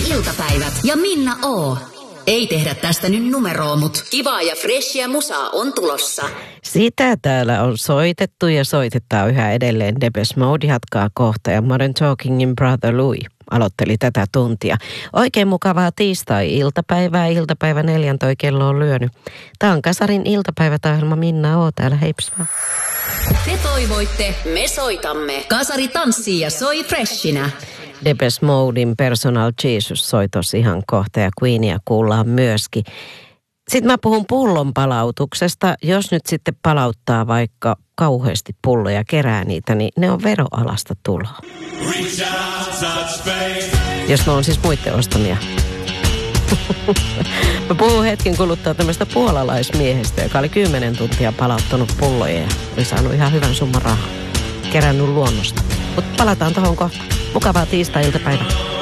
iltapäivät ja Minna O. Ei tehdä tästä nyt numeroa, mut kivaa ja freshia musaa on tulossa. Sitä täällä on soitettu ja soitetaan yhä edelleen. Depeche Mode jatkaa kohta ja Modern Talkingin Brother Louis aloitteli tätä tuntia. Oikein mukavaa tiistai-iltapäivää. Iltapäivä 4 kello on lyönyt. Tämä on Kasarin iltapäiväohjelma. Minna O täällä, heips vaan. Te toivoitte, me soitamme. Kasari tanssii ja soi freshinä. Depeche Modein Personal Jesus soi tossa ihan kohta ja Queenia kuullaan myöskin. Sitten mä puhun pullon palautuksesta. Jos nyt sitten palauttaa vaikka kauheasti pulloja, kerää niitä, niin ne on veroalasta tuloa. Jos ne on siis muiden ostamia. Mä puhun hetken kuluttaa tämmöistä puolalaismiehestä, joka oli 10 tuntia palauttanut pulloja ja oli saanut ihan hyvän summan rahaa. Kerännyt luonnosta. Mutta palataan tohon kohta. Mukavaa tiistai-iltapäivää.